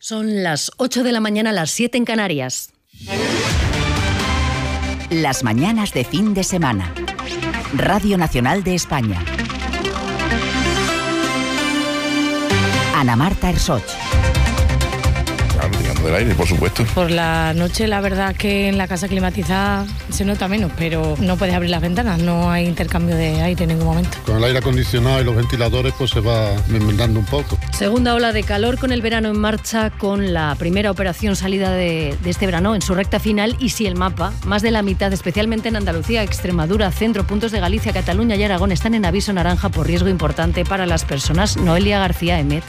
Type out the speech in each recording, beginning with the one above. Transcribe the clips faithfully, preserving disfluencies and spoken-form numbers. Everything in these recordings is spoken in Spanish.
Son las ocho de la mañana, las siete en Canarias. Las mañanas de fin de semana. Radio Nacional de España. Ana Marta Ersoch. Tirando del aire, por supuesto. Por la noche, la verdad que en la casa climatizada se nota menos, pero no puedes abrir las ventanas, no hay intercambio de aire en ningún momento. Con el aire acondicionado y los ventiladores, pues se va mermando un poco. Segunda ola de calor con el verano en marcha, con la primera operación salida de, de este verano en su recta final. Y si el mapa, más de la mitad, especialmente en Andalucía, Extremadura, centro, puntos de Galicia, Cataluña y Aragón, están en aviso naranja por riesgo importante para las personas. Noelia García, Emet.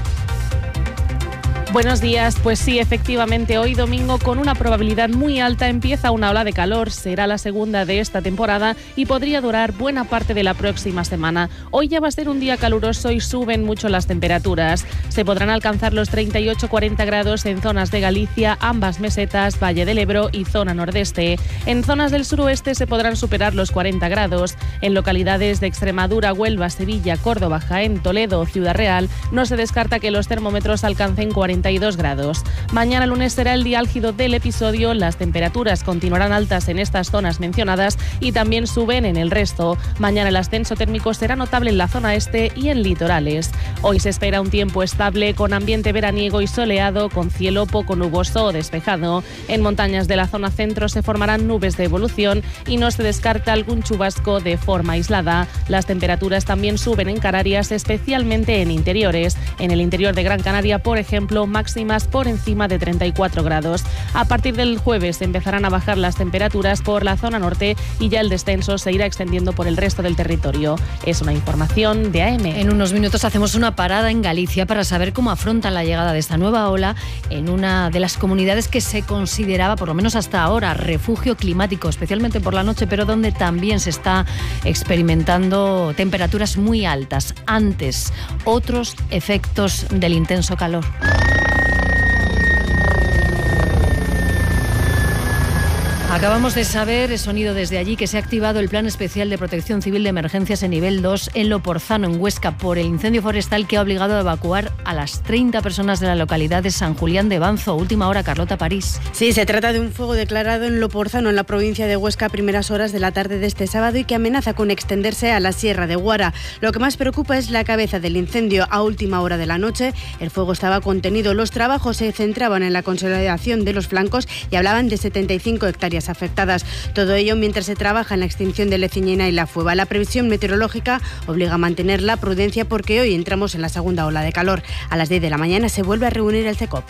Buenos días, pues sí, efectivamente, hoy domingo con una probabilidad muy alta empieza una ola de calor, será la segunda de esta temporada y podría durar buena parte de la próxima semana. Hoy ya va a ser un día caluroso y suben mucho las temperaturas. Se podrán alcanzar los treinta y ocho a cuarenta grados en zonas de Galicia, ambas mesetas, Valle del Ebro y zona nordeste. En zonas del suroeste se podrán superar los cuarenta grados. En localidades de Extremadura, Huelva, Sevilla, Córdoba, Jaén, Toledo o Ciudad Real no se descarta que los termómetros alcancen cuarenta y dos grados. Mañana lunes será el día álgido del episodio, las temperaturas continuarán altas en estas zonas mencionadas y también suben en el resto. Mañana el ascenso térmico será notable en la zona este y en litorales. Hoy se espera un tiempo estable con ambiente veraniego y soleado, con cielo poco nuboso o despejado. En montañas de la zona centro se formarán nubes de evolución y no se descarta algún chubasco de forma aislada. Las temperaturas también suben en Canarias, especialmente en interiores. En el interior de Gran Canaria, por ejemplo, máximas por encima de treinta y cuatro grados. A partir del jueves empezarán a bajar las temperaturas por la zona norte y ya el descenso se irá extendiendo por el resto del territorio. Es una información de A M. En unos minutos hacemos una parada en Galicia para saber cómo afrontan la llegada de esta nueva ola en una de las comunidades que se consideraba, por lo menos hasta ahora, refugio climático, especialmente por la noche, pero donde también se está experimentando temperaturas muy altas. Antes, otros efectos del intenso calor. Acabamos de saber, sonido desde allí, que se ha activado el Plan Especial de Protección Civil de Emergencias en nivel dos en Loporzano, en Huesca, por el incendio forestal que ha obligado a evacuar a las treinta personas de la localidad de San Julián de Banzo. Última hora, Carlota París. Sí, se trata de un fuego declarado en Loporzano, en la provincia de Huesca, a primeras horas de la tarde de este sábado y que amenaza con extenderse a la Sierra de Guara. Lo que más preocupa es la cabeza del incendio. A última hora de la noche, el fuego estaba contenido. Los trabajos se centraban en la consolidación de los flancos y hablaban de setenta y cinco hectáreas afectadas. Todo ello mientras se trabaja en la extinción de la Eciñena y la Fueva. La previsión meteorológica obliga a mantener la prudencia porque hoy entramos en la segunda ola de calor. A las diez de la mañana se vuelve a reunir el CECOP.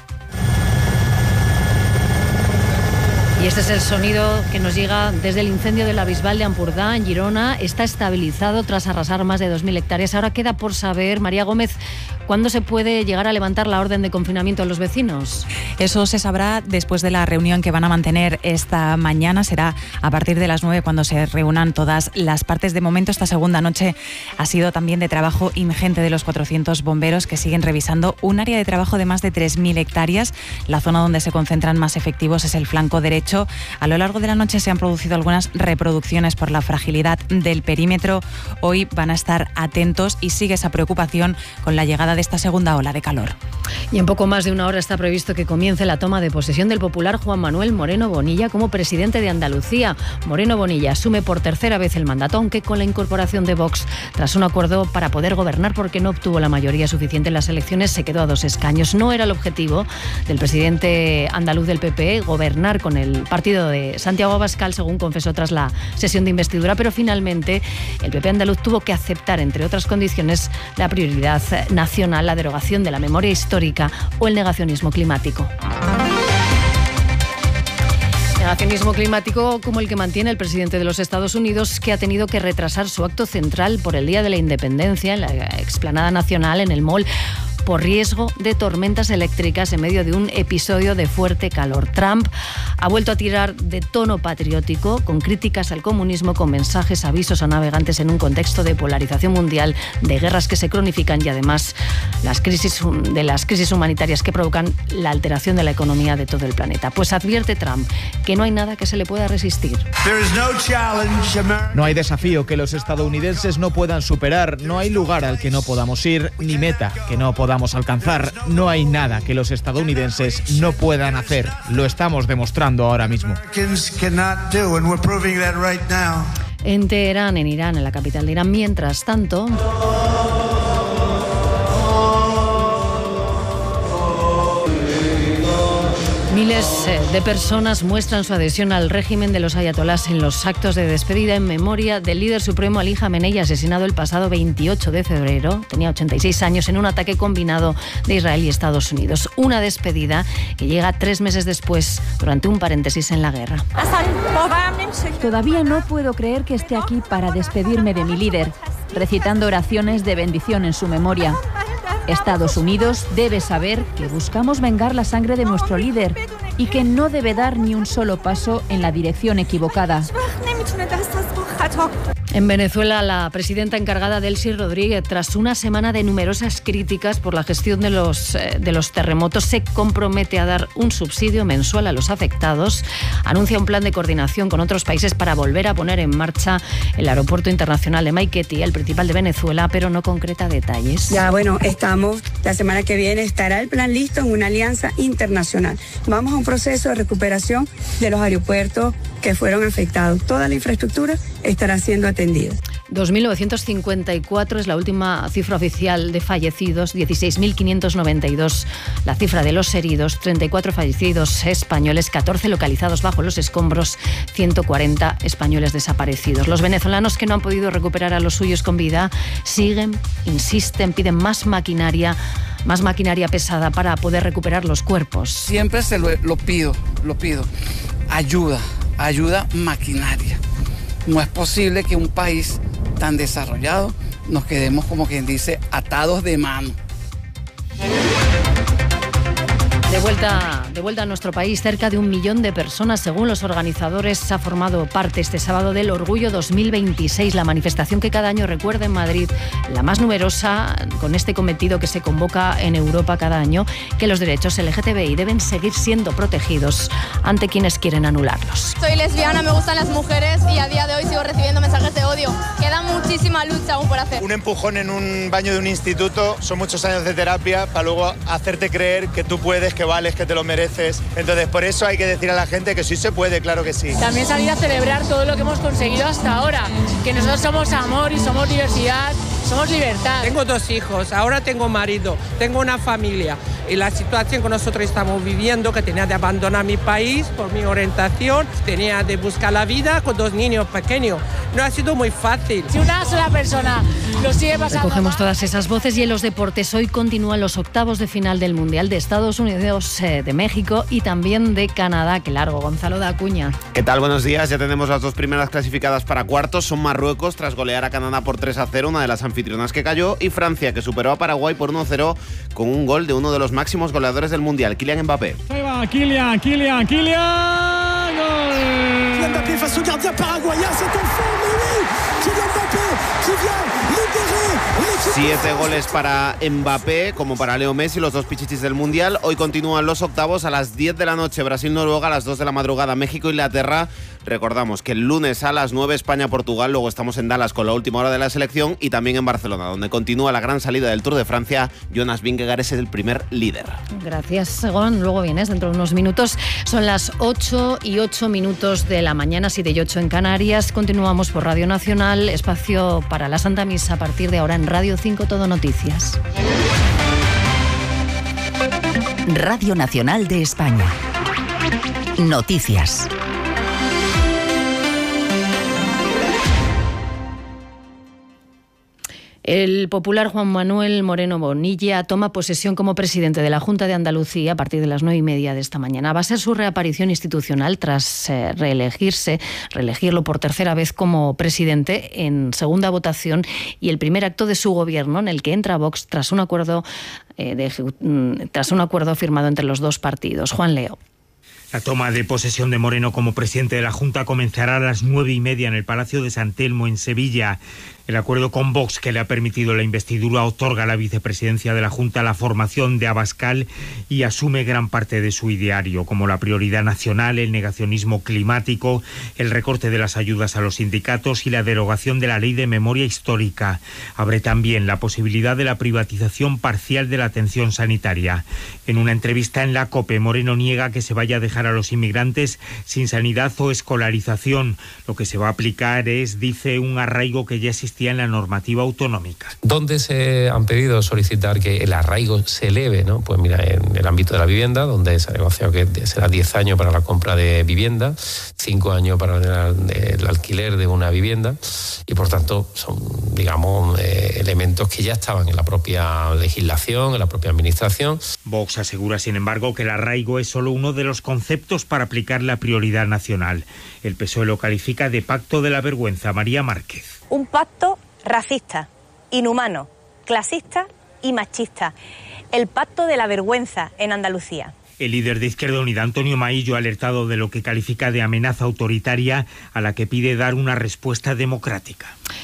Y este es el sonido que nos llega desde el incendio de la Bisbal de Ampurdá, en Girona. Está estabilizado tras arrasar más de dos mil hectáreas. Ahora queda por saber, María Gómez, ¿cuándo se puede llegar a levantar la orden de confinamiento a los vecinos? Eso se sabrá después de la reunión que van a mantener esta mañana. Será a partir de las nueve cuando se reúnan todas las partes. De momento, esta segunda noche ha sido también de trabajo ingente de los cuatrocientos bomberos que siguen revisando un área de trabajo de más de tres mil hectáreas. La zona donde se concentran más efectivos es el flanco derecho. A lo largo de la noche se han producido algunas reproducciones por la fragilidad del perímetro. Hoy van a estar atentos y sigue esa preocupación con la llegada de esta segunda ola de calor. Y en poco más de una hora está previsto que comience la toma de posesión del popular Juan Manuel Moreno Bonilla como presidente de Andalucía. Moreno Bonilla asume por tercera vez el mandato, aunque con la incorporación de Vox, tras un acuerdo para poder gobernar porque no obtuvo la mayoría suficiente en las elecciones, se quedó a dos escaños. No era el objetivo del presidente andaluz del P P gobernar con el partido de Santiago Abascal, según confesó tras la sesión de investidura, pero finalmente el P P andaluz tuvo que aceptar, entre otras condiciones, la prioridad nacional, la derogación de la memoria histórica o el negacionismo climático. Negacionismo climático como el que mantiene el presidente de los Estados Unidos, que ha tenido que retrasar su acto central por el Día de la Independencia en la explanada nacional, en el Mall, por riesgo de tormentas eléctricas en medio de un episodio de fuerte calor. Trump ha vuelto a tirar de tono patriótico, con críticas al comunismo, con mensajes, avisos a navegantes en un contexto de polarización mundial, de guerras que se cronifican y además las crisis, de las crisis humanitarias que provocan la alteración de la economía de todo el planeta. Pues advierte Trump que no hay nada que se le pueda resistir. No hay desafío que los estadounidenses no puedan superar, no hay lugar al que no podamos ir, ni meta que no podamos podamos alcanzar. No hay nada que los estadounidenses no puedan hacer. Lo estamos demostrando ahora mismo. En Teherán, en Irán, en la capital de Irán, mientras tanto... Miles de personas muestran su adhesión al régimen de los ayatolás en los actos de despedida en memoria del líder supremo Ali Jamenei, asesinado el pasado veintiocho de febrero. Tenía ochenta y seis años en un ataque combinado de Israel y Estados Unidos. Una despedida que llega tres meses después, durante un paréntesis en la guerra. Todavía no puedo creer que esté aquí para despedirme de mi líder, recitando oraciones de bendición en su memoria. Estados Unidos debe saber que buscamos vengar la sangre de nuestro líder y que no debe dar ni un solo paso en la dirección equivocada. En Venezuela, la presidenta encargada, Delcy Rodríguez, tras una semana de numerosas críticas por la gestión de los, eh, de los terremotos, se compromete a dar un subsidio mensual a los afectados. Anuncia un plan de coordinación con otros países para volver a poner en marcha el aeropuerto internacional de Maiquetía, el principal de Venezuela, pero no concreta detalles. Ya, bueno, estamos, la semana que viene estará el plan listo en una alianza internacional. Vamos a un proceso de recuperación de los aeropuertos que fueron afectados. Toda la infraestructura estará siendo atendida. dos mil novecientos cincuenta y cuatro es la última cifra oficial de fallecidos, dieciséis mil quinientos noventa y dos la cifra de los heridos, treinta y cuatro fallecidos españoles, catorce localizados bajo los escombros, ciento cuarenta españoles desaparecidos. Los venezolanos que no han podido recuperar a los suyos con vida siguen, insisten, piden más maquinaria, más maquinaria pesada para poder recuperar los cuerpos. Siempre se lo, lo pido, lo pido. Ayuda, ayuda maquinaria. No es posible que un país tan desarrollado nos quedemos, como quien dice, atados de mano. De vuelta, de vuelta a nuestro país, cerca de un millón de personas, según los organizadores, ha formado parte este sábado del Orgullo dos mil veintiséis, la manifestación que cada año recuerda en Madrid, la más numerosa, con este cometido que se convoca en Europa cada año, que los derechos L G T B I deben seguir siendo protegidos ante quienes quieren anularlos. Soy lesbiana, me gustan las mujeres y a día de hoy sigo recibiendo mensajes de odio. Queda muchísima lucha aún por hacer. Un empujón en un baño de un instituto son muchos años de terapia para luego hacerte creer que tú puedes, que vales, que te lo mereces. Entonces, por eso hay que decir a la gente que sí se puede, claro que sí. También salir a celebrar todo lo que hemos conseguido hasta ahora, que nosotros somos amor y somos diversidad, somos libertad. Tengo dos hijos, ahora tengo marido, tengo una familia y la situación que nosotros estamos viviendo, que tenía de abandonar mi país por mi orientación, tenía de buscar la vida con dos niños pequeños, no ha sido muy fácil. Si una sola persona lo sigue pasando... Recogemos todas esas voces y en los deportes hoy continúan los octavos de final del Mundial de Estados Unidos, eh, de México y también de Canadá. Qué largo, Gonzalo de Acuña. ¿Qué tal? Buenos días. Ya tenemos las dos primeras clasificadas para cuartos. Son Marruecos, tras golear a Canadá por tres a cero, una de las anfitrionas que cayó, y Francia, que superó a Paraguay por uno a cero con un gol de uno de los máximos goleadores del Mundial, Kylian Mbappé. Ahí va, Kylian, Kylian, Kylian, gol. Kylian Mbappé face au gardien paraguayen, c'est un fort, Kylian Mbappé qui vient libérer. Siete goles para Mbappé, como para Leo Messi, los dos pichichis del Mundial. Hoy continúan los octavos a las diez de la noche, Brasil-Noruega, a las dos de la madrugada, México-Inglaterra. Recordamos que el lunes a las nueve España-Portugal, luego estamos en Dallas con la última hora de la selección y también en Barcelona, donde continúa la gran salida del Tour de Francia. Jonas Vingegaard es el primer líder. Gracias, Segón. Luego vienes dentro de unos minutos. Son las ocho y ocho minutos de la mañana, siete y ocho en Canarias. Continuamos por Radio Nacional, espacio para la Santa Misa a partir de ahora en Radio cinco Todo Noticias. Radio Nacional de España. Noticias. El popular Juan Manuel Moreno Bonilla toma posesión como presidente de la Junta de Andalucía a partir de las nueve y media de esta mañana. Va a ser su reaparición institucional tras eh, reelegirse, reelegirlo por tercera vez como presidente en segunda votación y el primer acto de su gobierno en el que entra Vox tras un acuerdo, eh, de, tras un acuerdo firmado entre los dos partidos. Juan Leo. La toma de posesión de Moreno como presidente de la Junta comenzará a las nueve y media en el Palacio de San Telmo, en Sevilla. El acuerdo con Vox, que le ha permitido la investidura, otorga a la vicepresidencia de la Junta la formación de Abascal y asume gran parte de su ideario, como la prioridad nacional, el negacionismo climático, el recorte de las ayudas a los sindicatos y la derogación de la ley de memoria histórica. Abre también la posibilidad de la privatización parcial de la atención sanitaria. En una entrevista en la COPE, Moreno niega que se vaya a dejar a los inmigrantes sin sanidad o escolarización. Lo que se va a aplicar es, dice, un arraigo que ya existía en la normativa autonómica. ¿Dónde se han pedido solicitar que el arraigo se eleve? ¿No? Pues mira, en el ámbito de la vivienda, donde se ha negociado que será diez años para la compra de vivienda, cinco años para el, el alquiler de una vivienda, y por tanto son, digamos, eh, elementos que ya estaban en la propia legislación, en la propia administración. Vox asegura, sin embargo, que el arraigo es solo uno de los conceptos para aplicar la prioridad nacional. El P S O E lo califica de pacto de la vergüenza. María Márquez. Un pacto racista, inhumano, clasista y machista. El pacto de la vergüenza en Andalucía. El líder de Izquierda Unida, Antonio Maillo, ha alertado de lo que califica de amenaza autoritaria a la que pide dar una respuesta democrática.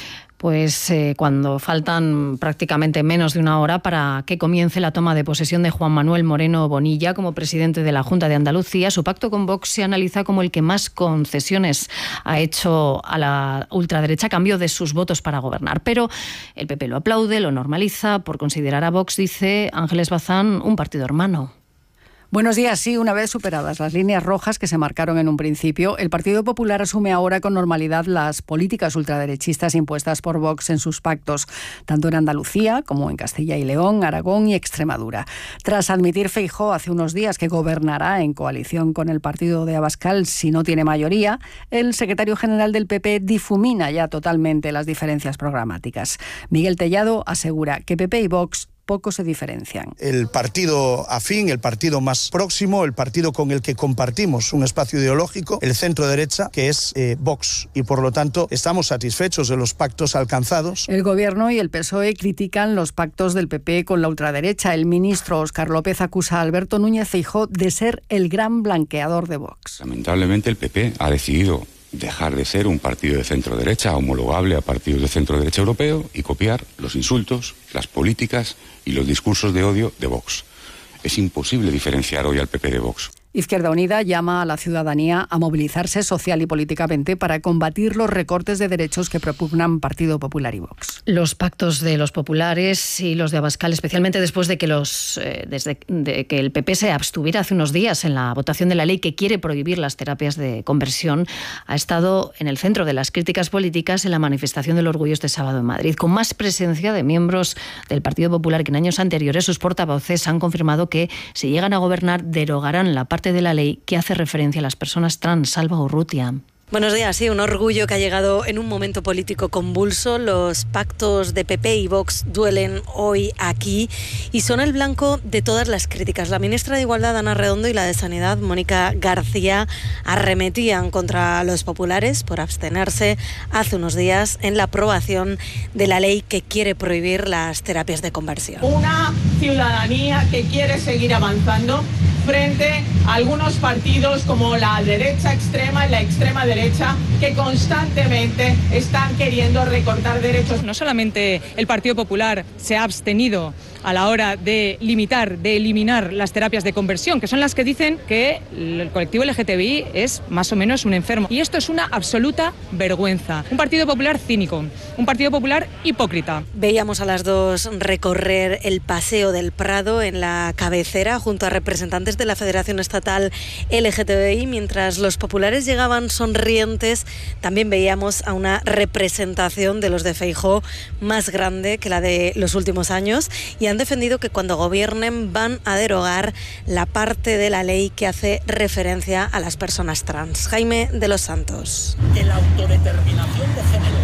Pues eh, cuando faltan prácticamente menos de una hora para que comience la toma de posesión de Juan Manuel Moreno Bonilla como presidente de la Junta de Andalucía, su pacto con Vox se analiza como el que más concesiones ha hecho a la ultraderecha a cambio de sus votos para gobernar. Pero el P P lo aplaude, lo normaliza por considerar a Vox, dice Ángeles Bazán, un partido hermano. Buenos días. Sí, una vez superadas las líneas rojas que se marcaron en un principio, el Partido Popular asume ahora con normalidad las políticas ultraderechistas impuestas por Vox en sus pactos, tanto en Andalucía como en Castilla y León, Aragón y Extremadura. Tras admitir Feijóo hace unos días que gobernará en coalición con el partido de Abascal si no tiene mayoría, el secretario general del P P difumina ya totalmente las diferencias programáticas. Miguel Tellado asegura que P P y Vox poco se diferencian. El partido afín, el partido más próximo, el partido con el que compartimos un espacio ideológico, el centro derecha, que es eh, Vox. Y por lo tanto estamos satisfechos de los pactos alcanzados. El Gobierno y el P S O E critican los pactos del P P con la ultraderecha. El ministro Óscar López acusa a Alberto Núñez Feijóo de ser el gran blanqueador de Vox. Lamentablemente el P P ha decidido dejar de ser un partido de centro-derecha homologable a partidos de centro-derecha europeo y copiar los insultos, las políticas y los discursos de odio de Vox. Es imposible diferenciar hoy al P P de Vox. Izquierda Unida llama a la ciudadanía a movilizarse social y políticamente para combatir los recortes de derechos que propugnan Partido Popular y Vox. Los pactos de los populares y los de Abascal, especialmente después de que los eh, desde de que el P P se abstuviera hace unos días en la votación de la ley que quiere prohibir las terapias de conversión, ha estado en el centro de las críticas políticas en la manifestación del orgullo este sábado en Madrid, con más presencia de miembros del Partido Popular que en años anteriores. Sus portavoces han confirmado que si llegan a gobernar derogarán la parte de la ley que hace referencia a las personas trans. Salva Urrutia. Buenos días. Sí, un orgullo que ha llegado en un momento político convulso. Los pactos de P P y Vox duelen hoy aquí y son el blanco de todas las críticas. La ministra de Igualdad, Ana Redondo, y la de Sanidad, Mónica García, arremetían contra los populares por abstenerse hace unos días en la aprobación de la ley que quiere prohibir las terapias de conversión. Una ciudadanía que quiere seguir avanzando frente a algunos partidos como la derecha extrema y la extrema derecha que constantemente están queriendo recortar derechos. No solamente el Partido Popular se ha abstenido a la hora de limitar, de eliminar las terapias de conversión, que son las que dicen que el colectivo L G T B I es más o menos un enfermo. Y esto es una absoluta vergüenza. Un Partido Popular cínico, un Partido Popular hipócrita. Veíamos a las dos recorrer el Paseo del Prado en la cabecera junto a representantes de la Federación Estatal L G T B I, mientras los populares llegaban sonrientes. También veíamos a una representación de los de Feijóo más grande que la de los últimos años y han defendido que cuando gobiernen van a derogar la parte de la ley que hace referencia a las personas trans. Jaime de los Santos. Que la autodeterminación de género,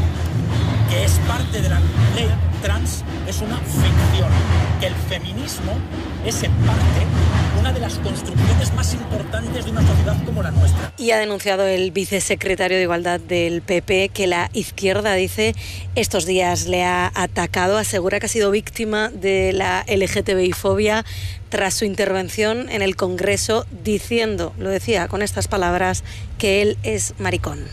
que es parte de la ley trans, es una ficción. Que el feminismo es en parte una de las construcciones más importantes de una sociedad como la nuestra. Y ha denunciado el vicesecretario de Igualdad del P P que la izquierda, dice, estos días le ha atacado. Asegura que ha sido víctima de la L G T B I fobia tras su intervención en el Congreso, diciendo, lo decía con estas palabras, que él es maricón.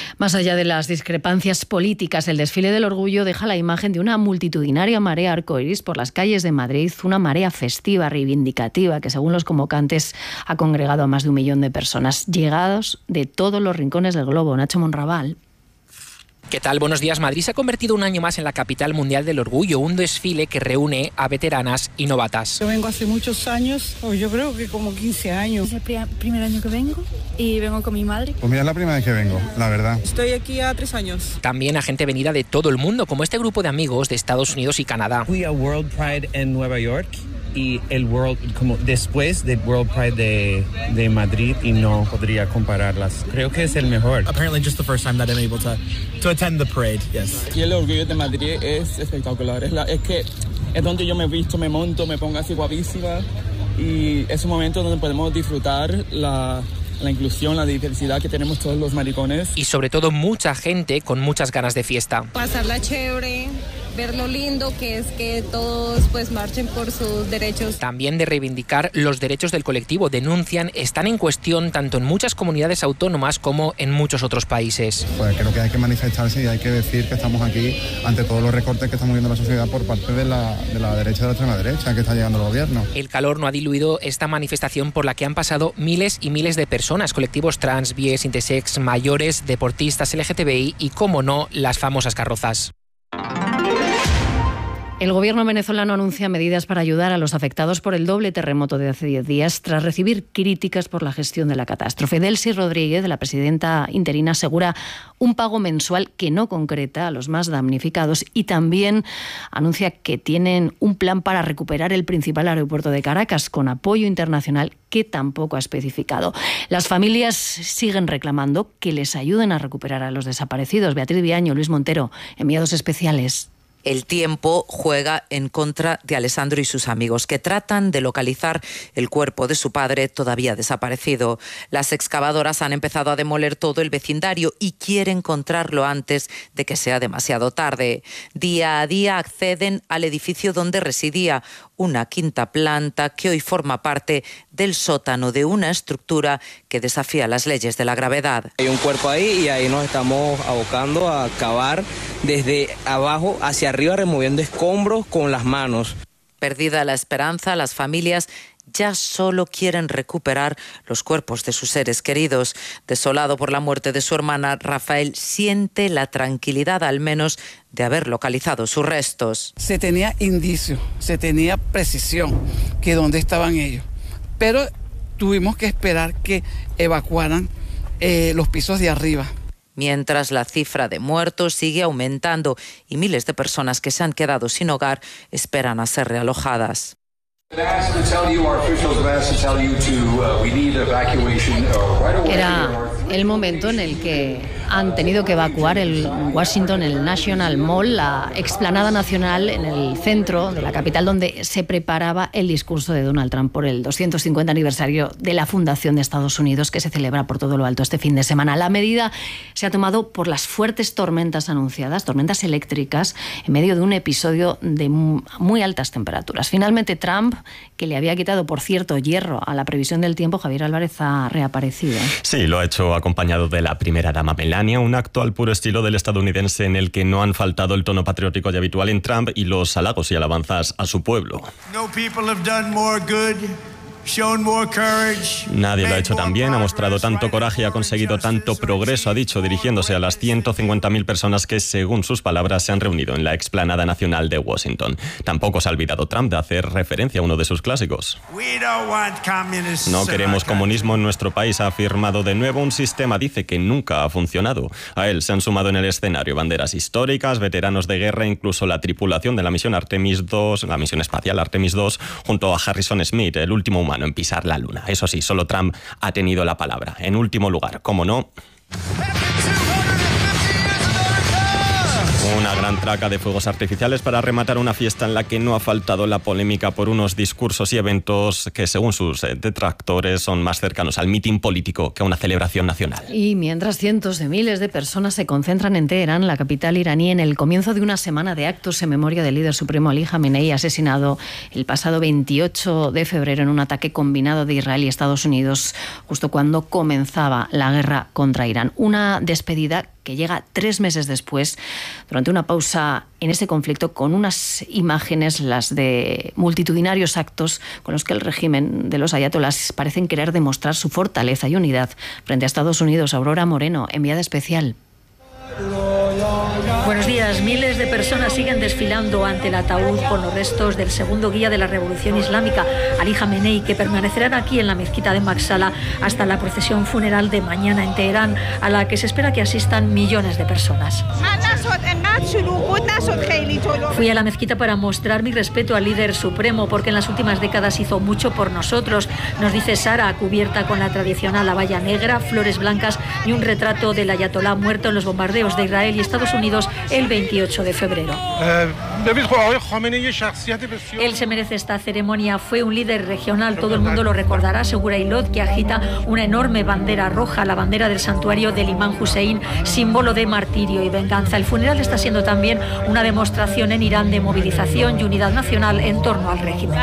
Más allá de las discrepancias políticas, el desfile del orgullo deja la imagen de una multitudinaria marea arcoiris por las calles de Madrid, una marea festiva, reivindicativa, que según los convocantes ha congregado a más de un millón de personas, llegados de todos los rincones del globo. Nacho Monraval. ¿Qué tal? Buenos días. Madrid se ha convertido un año más en la capital mundial del orgullo, un desfile que reúne a veteranas y novatas. Yo vengo hace muchos años, o yo creo que como quince años. Es el primer año que vengo y vengo con mi madre. Pues mira, es la primera vez que vengo, la verdad. Estoy aquí a tres años. También a gente venida de todo el mundo, como este grupo de amigos de Estados Unidos y Canadá. Fui a World Pride en Nueva York y el World, como después del World Pride de, de Madrid, y no podría compararlas. Creo que es el mejor. Apparently just the first time that I'm able to, to attend the parade, yes. Y el orgullo de Madrid es espectacular. Es, la, es que es donde yo me visto, me monto, me pongo así guapísima, y es un momento donde podemos disfrutar la... la inclusión, la diversidad que tenemos todos los maricones. Y sobre todo mucha gente con muchas ganas de fiesta. Pasarla chévere, ver lo lindo que es que todos pues marchen por sus derechos. También de reivindicar los derechos del colectivo. Denuncian, están en cuestión tanto en muchas comunidades autónomas como en muchos otros países. Pues creo que hay que manifestarse y hay que decir que estamos aquí ante todos los recortes que estamos viendo en la sociedad por parte de la, de la derecha y de la extrema derecha que está llegando el gobierno. El calor no ha diluido esta manifestación por la que han pasado miles y miles de personas, colectivos trans, bies, intersex, mayores, deportistas, L G T B I y, como no, las famosas carrozas. El gobierno venezolano anuncia medidas para ayudar a los afectados por el doble terremoto de hace diez días tras recibir críticas por la gestión de la catástrofe. Delcy Rodríguez, la presidenta interina, asegura un pago mensual que no concreta a los más damnificados y también anuncia que tienen un plan para recuperar el principal aeropuerto de Caracas con apoyo internacional que tampoco ha especificado. Las familias siguen reclamando que les ayuden a recuperar a los desaparecidos. Beatriz Viaño, Luis Montero, enviados especiales. El tiempo juega en contra de Alessandro y sus amigos, que tratan de localizar el cuerpo de su padre todavía desaparecido. Las excavadoras han empezado a demoler todo el vecindario y quieren encontrarlo antes de que sea demasiado tarde. Día a día acceden al edificio donde residía, una quinta planta que hoy forma parte del sótano de una estructura que desafía las leyes de la gravedad. Hay un cuerpo ahí y ahí nos estamos abocando a cavar desde abajo hacia arriba, removiendo escombros con las manos. Perdida la esperanza, las familias ya solo quieren recuperar los cuerpos de sus seres queridos. Desolado por la muerte de su hermana, Rafael siente la tranquilidad al menos de haber localizado sus restos. Se tenía indicio, se tenía precisión que dónde estaban ellos, pero tuvimos que esperar que evacuaran eh, los pisos de arriba. Mientras la cifra de muertos sigue aumentando y miles de personas que se han quedado sin hogar esperan a ser realojadas. Era el momento en el que han tenido que evacuar el Washington, el National Mall, la explanada nacional en el centro de la capital, donde se preparaba el discurso de Donald Trump por el doscientos cincuenta aniversario de la fundación de Estados Unidos, que se celebra por todo lo alto este fin de semana. La medida se ha tomado por las fuertes tormentas anunciadas, tormentas eléctricas, en medio de un episodio de muy altas temperaturas. Finalmente, Trump, que le había quitado, por cierto, hierro a la previsión del tiempo, Javier Álvarez, ha reaparecido. Sí, lo ha hecho acompañado de la primera dama Melania, un acto al puro estilo del estadounidense en el que no han faltado el tono patriótico y habitual en Trump y los halagos y alabanzas a su pueblo. No people have done more good. Nadie lo ha hecho tan bien, ha mostrado tanto coraje y ha conseguido tanto progreso, ha dicho, dirigiéndose a las ciento cincuenta mil personas que, según sus palabras, se han reunido en la explanada nacional de Washington. Tampoco se ha olvidado Trump de hacer referencia a uno de sus clásicos. No queremos comunismo en nuestro país, ha afirmado de nuevo. Un sistema, dice, que nunca ha funcionado. A él se han sumado en el escenario banderas históricas, veteranos de guerra, incluso la tripulación de la misión Artemis dos, la misión espacial Artemis dos, junto a Harrison Smith, el último humano en pisar la luna. Eso sí, solo Trump ha tenido la palabra. En último lugar, cómo no, una gran traca de fuegos artificiales para rematar una fiesta en la que no ha faltado la polémica por unos discursos y eventos que, según sus detractores, son más cercanos al mitin político que a una celebración nacional. Y mientras cientos de miles de personas se concentran en Teherán, la capital iraní, en el comienzo de una semana de actos en memoria del líder supremo Ali Jamenei, asesinado el pasado veintiocho de febrero en un ataque combinado de Israel y Estados Unidos, justo cuando comenzaba la guerra contra Irán. Una despedida que llega tres meses después, durante una pausa en ese conflicto, con unas imágenes, las de multitudinarios actos con los que el régimen de los ayatolás parecen querer demostrar su fortaleza y unidad frente a Estados Unidos. Aurora Moreno, enviada especial. Buenos días. Miles de personas siguen desfilando ante el ataúd con los restos del segundo guía de la Revolución Islámica, Ali Jamenei, que permanecerán aquí en la mezquita de Maksala hasta la procesión funeral de mañana en Teherán, a la que se espera que asistan millones de personas. Fui a la mezquita para mostrar mi respeto al líder supremo, porque en las últimas décadas hizo mucho por nosotros, nos dice Sara, cubierta con la tradicional abaya negra, flores blancas y un retrato del ayatolá muerto en los bombardeos de Israel y Estados Unidos el veintiocho de febrero. Él se merece esta ceremonia, fue un líder regional, todo el mundo lo recordará, asegura Ilot, que agita una enorme bandera roja, la bandera del santuario del Imán Hussein, símbolo de martirio y venganza. El funeral está siendo también una demostración en Irán de movilización y unidad nacional en torno al régimen.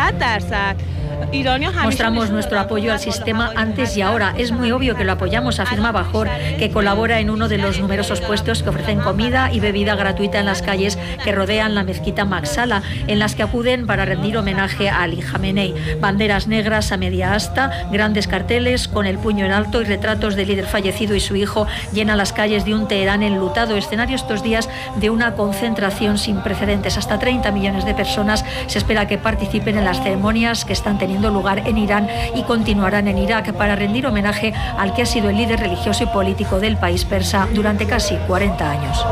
Mostramos nuestro apoyo al sistema antes y ahora. Es muy obvio que lo apoyamos, afirma Bajor, que colabora en uno de los numerosos puestos que ofrecen comida y bebida gratuita en las calles que rodean la mezquita Maksala, en las que acuden para rendir homenaje a Ali Jamenei. Banderas negras a media asta, grandes carteles con el puño en alto y retratos del líder fallecido y su hijo llenan las calles de un Teherán enlutado, escenario estos días de una concentración sin precedentes. Hasta treinta millones de personas se espera que participen en las ceremonias que están teniendo lugar en Irán y continuarán en Irak para rendir homenaje al que ha sido el líder religioso y político del país persa durante casi cuarenta años.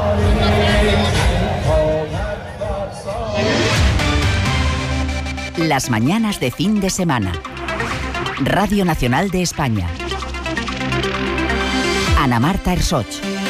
Las mañanas de fin de semana. Radio Nacional de España. Ana Marta Ersoch.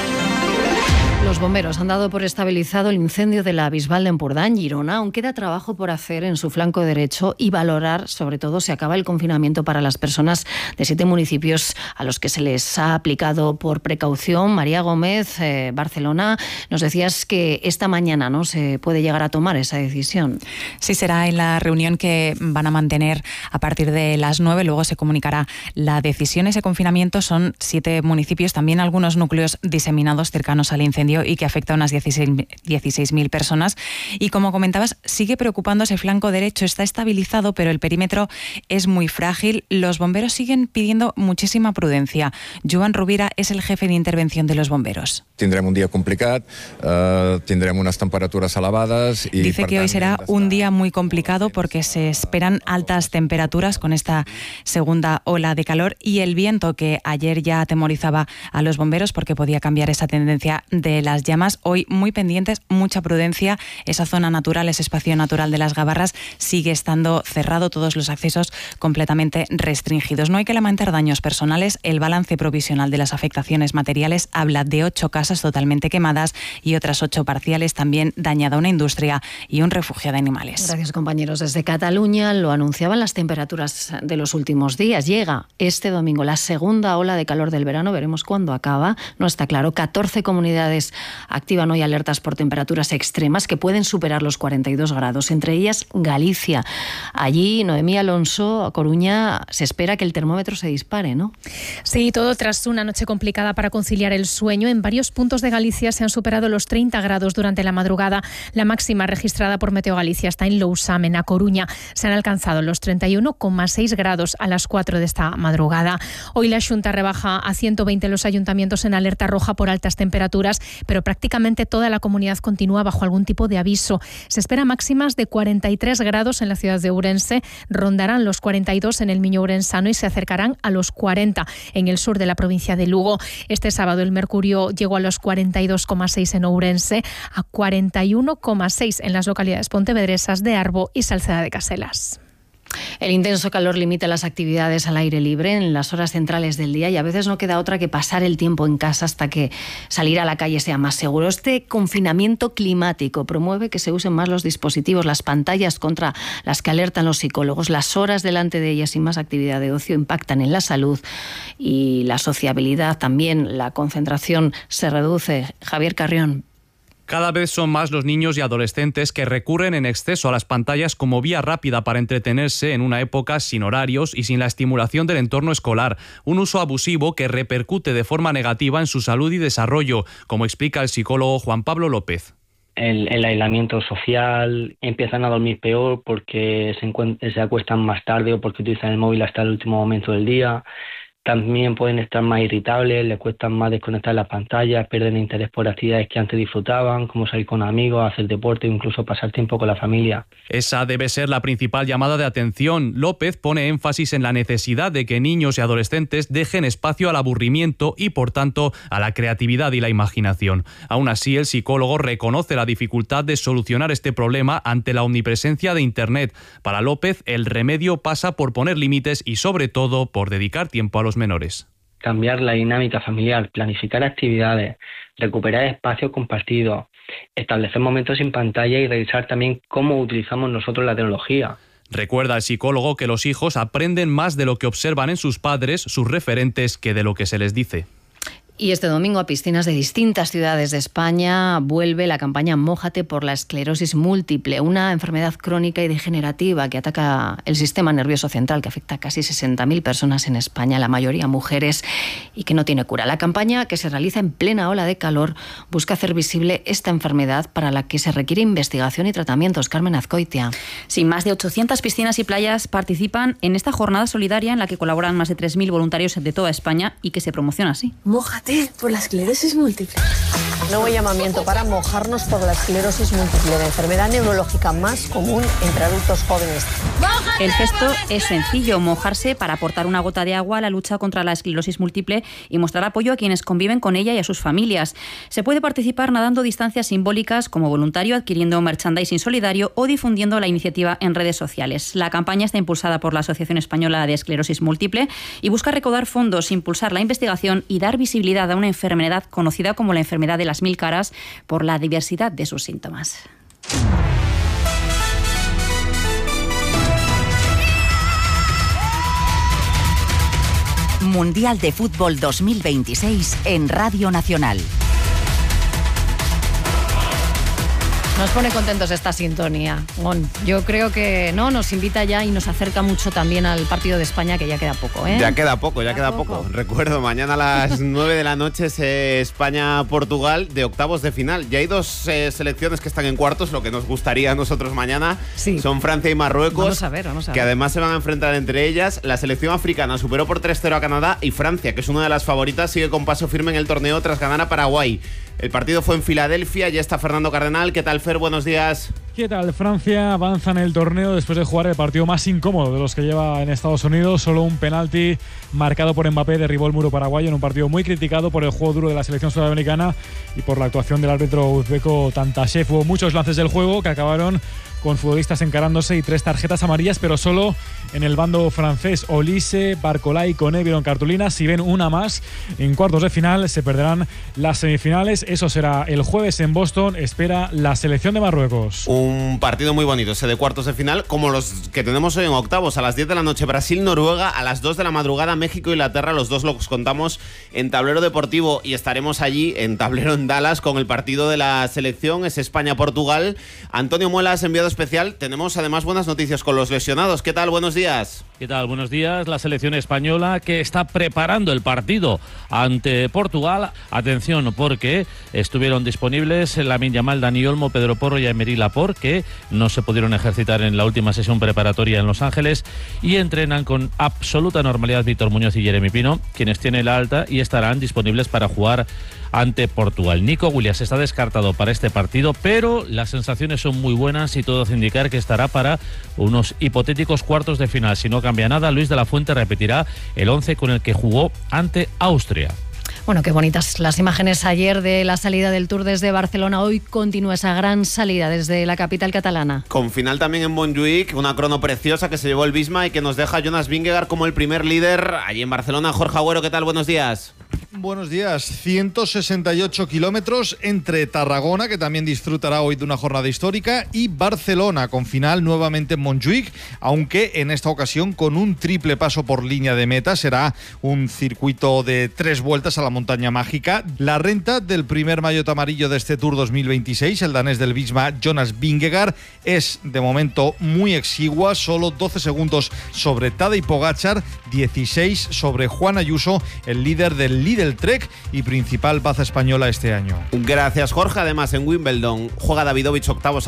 Los bomberos han dado por estabilizado el incendio de la Bisbal de Empordà, en Girona. Aún queda trabajo por hacer en su flanco derecho y valorar, sobre todo, si acaba el confinamiento para las personas de siete municipios a los que se les ha aplicado por precaución. María Gómez, eh, Barcelona, nos decías que esta mañana no se puede llegar a tomar esa decisión. Sí, será en la reunión que van a mantener a partir de las nueve. Luego se comunicará la decisión. Ese confinamiento son siete municipios, también algunos núcleos diseminados cercanos al incendio y que afecta a unas dieciséis mil personas. Y como comentabas, sigue preocupándose el flanco derecho, está estabilizado, pero el perímetro es muy frágil. Los bomberos siguen pidiendo muchísima prudencia. Joan Rovira es el jefe de intervención de los bomberos. Tindrem un dia complicat, eh, tindrem unes temperatures elevades. Y Dice que hoy será un día muy complicado porque se esperan altas temperaturas con esta segunda ola de calor y el viento que ayer ya atemorizaba a los bomberos porque podía cambiar esa tendencia de las llamas. Hoy muy pendientes, mucha prudencia. Esa zona natural, ese espacio natural de las Gabarras sigue estando cerrado, todos los accesos completamente restringidos. No hay que lamentar daños personales. El balance provisional de las afectaciones materiales habla de ocho casas totalmente quemadas y otras ocho parciales, también dañada una industria y un refugio de animales. Gracias, compañeros. Desde Cataluña lo anunciaban las temperaturas de los últimos días. Llega este domingo la segunda ola de calor del verano. Veremos cuándo acaba. No está claro. catorce comunidades activan hoy alertas por temperaturas extremas que pueden superar los cuarenta y dos grados, entre ellas Galicia. Allí, Noemí Alonso, a Coruña, se espera que el termómetro se dispare, ¿no? Sí, todo tras una noche complicada para conciliar el sueño. En varios puntos de Galicia se han superado los treinta grados durante la madrugada. La máxima registrada por Meteo Galicia está en Lousame, en A Coruña. Se han alcanzado los treinta y uno coma seis grados a las cuatro de esta madrugada. Hoy la Xunta rebaja a ciento veinte los ayuntamientos en alerta roja por altas temperaturas, pero prácticamente toda la comunidad continúa bajo algún tipo de aviso. Se espera máximas de cuarenta y tres grados en la ciudad de Ourense, rondarán los cuarenta y dos en el Miño ourensano y se acercarán a los cuarenta en el sur de la provincia de Lugo. Este sábado el mercurio llegó a los cuarenta y dos coma seis en Ourense, a cuarenta y uno coma seis en las localidades pontevedresas de Arbo y Salceda de Caselas. El intenso calor limita las actividades al aire libre en las horas centrales del día y a veces no queda otra que pasar el tiempo en casa hasta que salir a la calle sea más seguro. Este confinamiento climático promueve que se usen más los dispositivos, las pantallas contra las que alertan los psicólogos. Las horas delante de ellas y más actividad de ocio impactan en la salud y la sociabilidad también. La concentración se reduce. Javier Carrión. Cada vez son más los niños y adolescentes que recurren en exceso a las pantallas como vía rápida para entretenerse en una época sin horarios y sin la estimulación del entorno escolar. Un uso abusivo que repercute de forma negativa en su salud y desarrollo, como explica el psicólogo Juan Pablo López. El, el aislamiento social, empiezan a dormir peor porque se, se acuestan más tarde o porque utilizan el móvil hasta el último momento del día. También pueden estar más irritables, les cuesta más desconectar las pantallas, pierden interés por actividades que antes disfrutaban, como salir con amigos, hacer deporte o incluso pasar tiempo con la familia. Esa debe ser la principal llamada de atención. López pone énfasis en la necesidad de que niños y adolescentes dejen espacio al aburrimiento y, por tanto, a la creatividad y la imaginación. Aún así, el psicólogo reconoce la dificultad de solucionar este problema ante la omnipresencia de Internet. Para López, el remedio pasa por poner límites y, sobre todo, por dedicar tiempo a los menores. Cambiar la dinámica familiar, planificar actividades, recuperar espacios compartidos, establecer momentos sin pantalla y revisar también cómo utilizamos nosotros la tecnología. Recuerda el psicólogo que los hijos aprenden más de lo que observan en sus padres, sus referentes, que de lo que se les dice. Y este domingo a piscinas de distintas ciudades de España vuelve la campaña Mójate por la esclerosis múltiple, una enfermedad crónica y degenerativa que ataca el sistema nervioso central, que afecta a casi sesenta mil personas en España, la mayoría mujeres, y que no tiene cura. La campaña, que se realiza en plena ola de calor, busca hacer visible esta enfermedad para la que se requiere investigación y tratamientos. Carmen Azcoitia. Sí, más de ochocientas piscinas y playas participan en esta jornada solidaria en la que colaboran más de tres mil voluntarios de toda España y que se promociona así. Mójate por la esclerosis múltiple. Nuevo llamamiento para mojarnos por la esclerosis múltiple, la enfermedad neurológica más común entre adultos jóvenes. El gesto es sencillo, mojarse para aportar una gota de agua a la lucha contra la esclerosis múltiple y mostrar apoyo a quienes conviven con ella y a sus familias. Se puede participar nadando distancias simbólicas como voluntario, adquiriendo merchandising solidario o difundiendo la iniciativa en redes sociales. La campaña está impulsada por la Asociación Española de Esclerosis Múltiple y busca recaudar fondos, impulsar la investigación y dar visibilidad a una enfermedad conocida como la enfermedad de las mil caras por la diversidad de sus síntomas. Mundial de Fútbol dos mil veintiséis en Radio Nacional. Nos pone contentos esta sintonía. Bon, yo creo que no nos invita ya y nos acerca mucho también al partido de España, que ya queda poco, ¿eh? Ya queda poco, ya, ya queda poco. poco. Recuerdo, mañana a las nueve de la noche es eh, España-Portugal de octavos de final. Ya hay dos eh, selecciones que están en cuartos, lo que nos gustaría a nosotros mañana. Sí. Son Francia y Marruecos. Vamos a ver, vamos a ver. Que además se van a enfrentar entre ellas. La selección africana superó por tres cero a Canadá y Francia, que es una de las favoritas, sigue con paso firme en el torneo tras ganar a Paraguay. El partido fue en Filadelfia, ya está Fernando Cardenal. ¿Qué tal, Fer? Buenos días. ¿Qué tal? Francia avanza en el torneo después de jugar el partido más incómodo de los que lleva en Estados Unidos. Solo un penalti marcado por Mbappé derribó el muro paraguayo en un partido muy criticado por el juego duro de la selección sudamericana y por la actuación del árbitro uzbeco Tantashev. Hubo muchos lances del juego que acabaron con futbolistas encarándose y tres tarjetas amarillas, pero solo en el bando francés. Olise, Barcola y Koné vieron cartulina. Si ven una más, en cuartos de final se perderán las semifinales. Eso será el jueves en Boston. Espera la selección de Marruecos. Un partido muy bonito ese de cuartos de final, como los que tenemos hoy en octavos. A las diez de la noche Brasil-Noruega, a las dos de la madrugada México-Inglaterra. Los dos los contamos en Tablero Deportivo y estaremos allí en Tablero en Dallas con el partido de la selección. Es España-Portugal. Antonio Muelas, enviado especial. Tenemos además buenas noticias con los lesionados. ¿Qué tal? Buenos días. ¿Qué tal? Buenos días. La selección española que está preparando el partido ante Portugal. Atención, porque estuvieron disponibles Lamine Yamal, Dani Olmo, Pedro Porro y Emery Laporte, que no se pudieron ejercitar en la última sesión preparatoria en Los Ángeles, y entrenan con absoluta normalidad Víctor Muñoz y Jeremy Pino, quienes tienen la alta y estarán disponibles para jugar ante Portugal. Nico Williams está descartado para este partido, pero las sensaciones son muy buenas y todo hace indicar que estará para unos hipotéticos cuartos de final. Si no cambia nada, Luis de la Fuente repetirá el once con el que jugó ante Austria. Bueno, qué bonitas las imágenes ayer de la salida del Tour desde Barcelona. Hoy continúa esa gran salida desde la capital catalana. Con final también en Montjuïc, una crono preciosa que se llevó el Bisma y que nos deja Jonas Vingegaard como el primer líder allí en Barcelona. Jorge Agüero, ¿qué tal? Buenos días. Buenos días. ciento sesenta y ocho kilómetros entre Tarragona, que también disfrutará hoy de una jornada histórica, y Barcelona, con final nuevamente en Montjuic, aunque en esta ocasión con un triple paso por línea de meta. Será un circuito de tres vueltas a la montaña mágica. La renta del primer maillot amarillo de este Tour dos mil veintiséis, el danés del Visma Jonas Vingegaard, es de momento muy exigua, solo doce segundos sobre Tadej Pogačar, dieciséis sobre Juan Ayuso, el líder del Lidl Trek y principal baza española este año. Gracias, Jorge. Además, en Wimbledon juega Davidovich octavos